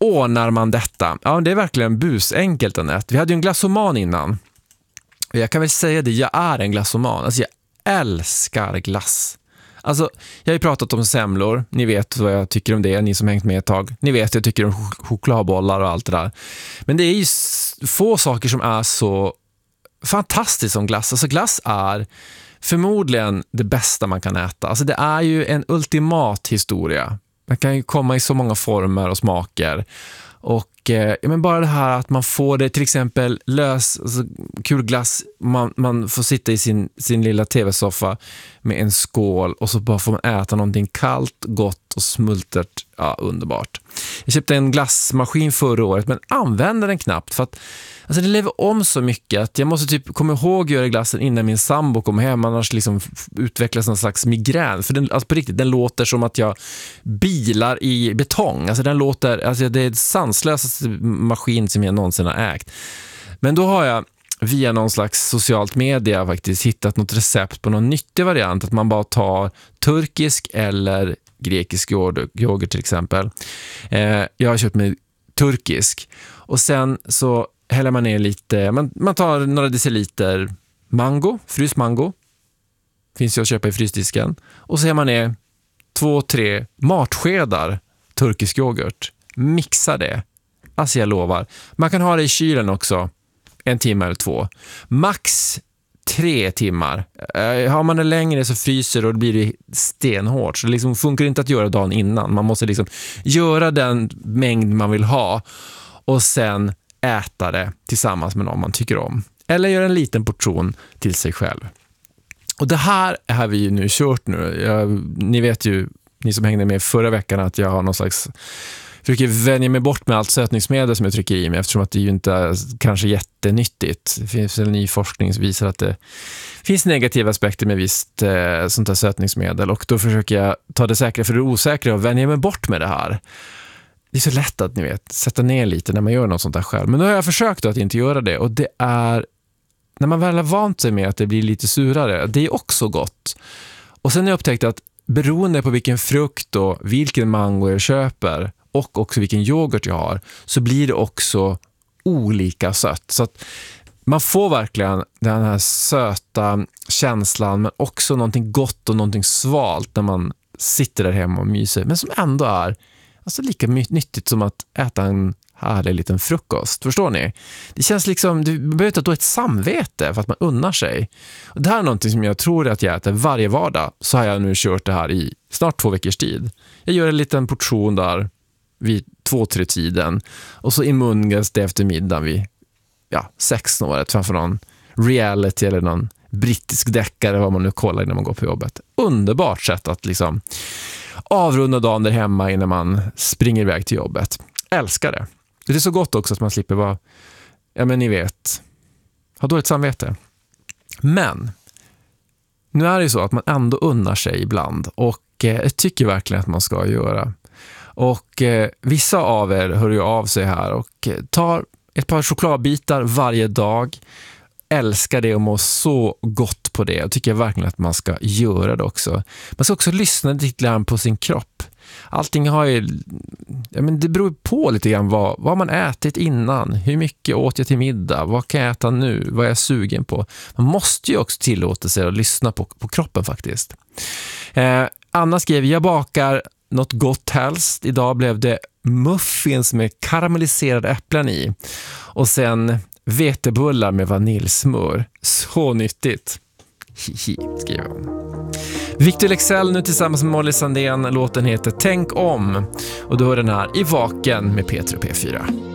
ordnar man detta? Ja, det är verkligen busenkelt, Anette. Vi hade ju en glassoman innan. Och jag kan väl säga det, jag är en glassoman. Alltså jag älskar glass. Alltså, jag har ju pratat om semlor. Ni vet vad jag tycker om det, ni som hängt med ett tag. Ni vet jag tycker om chokladbollar och allt det där. Men det är ju få saker som är så fantastiskt som glass. Alltså glass är förmodligen det bästa man kan äta. Alltså det är ju en ultimat historia. Man kan ju komma i så många former och smaker. Och men bara det här att man får det till exempel alltså, kul glass, man får sitta i sin lilla tv-soffa med en skål och så bara får man äta någonting kallt, gott och smultert. Ja, underbart. Jag köpte en glassmaskin förra året men använder den knappt för att alltså det lever om så mycket att jag måste typ komma ihåg att göra glassen innan min sambo kommer hem, annars liksom utvecklas någon slags migrän. För den, alltså på riktigt, den låter som att jag bilar i betong. Alltså den låter, alltså det är det sanslösaste maskin som jag någonsin har ägt. Men då har jag via någon slags socialt media faktiskt hittat något recept på någon nyttig variant. Att man bara tar turkisk eller grekisk yoghurt till exempel. Jag har köpt mig turkisk. Och sen så häller man ner lite, man tar några deciliter mango, fryst mango. Finns ju att köpa i frysdisken. Och så häller man ner 2-3 matskedar turkisk yoghurt. Mixa det. Alltså jag lovar. Man kan ha det i kylen också. 1 timme eller 2. Max 3 timmar. Har man det längre så fryser det och då blir det stenhårt. Så det liksom funkar inte att göra dagen innan. Man måste liksom göra den mängd man vill ha. Och sen äta det tillsammans med någon man tycker om. Eller göra en liten portion till sig själv. Och det här har vi ju nu kört nu. Ni vet ju, ni som hängde med förra veckan, att jag har någon slags försöker vänja mig bort med allt sötningsmedel som jag trycker i mig, eftersom att det ju inte är kanske jättenyttigt. Det finns en ny forskning som visar att det finns negativa aspekter med visst sånt här sötningsmedel, och då försöker jag ta det säkra för det osäkra och vänja mig bort med det här. Det är så lätt att ni vet, sätta ner lite när man gör något sånt där själv. Men då har jag försökt att inte göra det, och det är när man väl har vant sig med att det blir lite surare, det är också gott. Och sen har jag upptäckt att beroende på vilken frukt och vilken mango jag köper och också vilken yoghurt jag har, så blir det också olika sött. Så att man får verkligen den här söta känslan, men också någonting gott och någonting svalt när man sitter där hemma och myser, men som ändå är alltså lika nyttigt som att äta en härlig liten frukost. Förstår ni? Det känns liksom, du behöver inte ha ett samvete för att man unnar sig. Och det här är någonting som jag tror att jag äter varje vardag. Så har jag nu kört det här i snart 2 veckors tid. Jag gör en liten portion där vid 2-3 tiden. Och så i mungas det efter middagen vid 16-året framför någon reality eller någon brittisk deckare, vad man nu kollar innan man går på jobbet. Underbart sätt att liksom avrunda dagen där hemma innan man springer iväg till jobbet. Älskar det. Det är så gott också att man slipper vara, men ni vet, ha dåligt samvete. Men nu är det ju så att man ändå unnar sig ibland, och jag tycker verkligen att man ska göra. Och vissa av er hör ju av sig här och tar ett par chokladbitar varje dag. Älskar det och mår så gott på det. Och tycker jag verkligen att man ska göra det också. Man ska också lyssna lite grann på sin kropp. Allting har ju, det beror på lite grann vad man ätit innan. Hur mycket åt jag till middag? Vad kan jag äta nu? Vad är jag sugen på? Man måste ju också tillåta sig att lyssna på kroppen faktiskt. Anna skrev, jag bakar något gott helst. Idag blev det muffins med karamelliserade äpplen i. Och sen vetebullar med vaniljsmör. Så nyttigt. Hihi, skriver hon. Victor Leksell nu tillsammans med Molly Sandén. Låten heter Tänk om. Och då är den här i Vaken med P3 och P4.